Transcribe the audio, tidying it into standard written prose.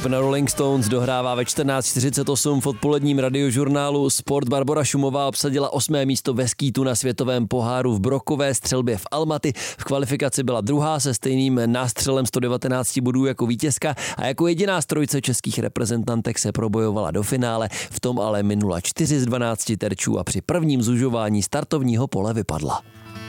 Skupina Rolling Stones dohrává ve 14:48 v odpoledním radiožurnálu Sport. Barbora Šumová obsadila 8. místo ve skítu na světovém poháru v brokové střelbě v Almaty. V kvalifikaci byla druhá se stejným nástřelem 119 bodů jako vítězka a jako jediná z trojice českých reprezentantek se probojovala do finále. V tom ale minula 4 z 12 terčů a při prvním zužování startovního pole vypadla.